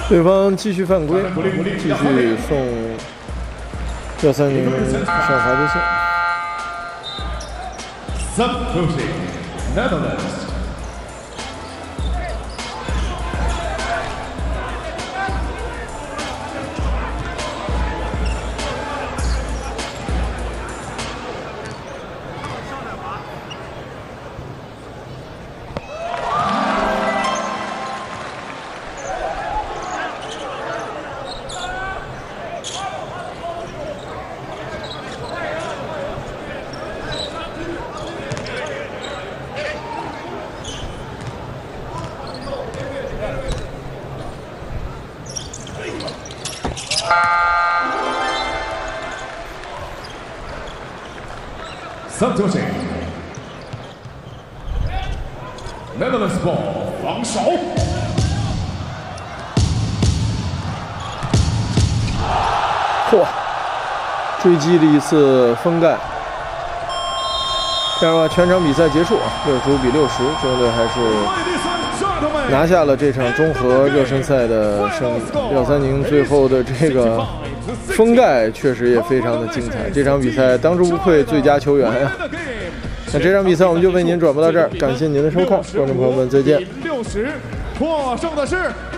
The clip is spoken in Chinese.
对方继续犯规，继续送廖三宁上罚球线。 Substituting Netherlands. Substituting Netherlands ball 防守。 嚯！追击了一次封盖。这样的话，全场比赛结束，65比60，中国队还是拿下了这场中俄热身赛的胜利。廖三宁最后的这个封盖确实也非常的精彩，这场比赛当之无愧最佳球员呀。那这场比赛我们就为您转播到这儿，感谢您的收看，观众朋友们再见。 60获胜的是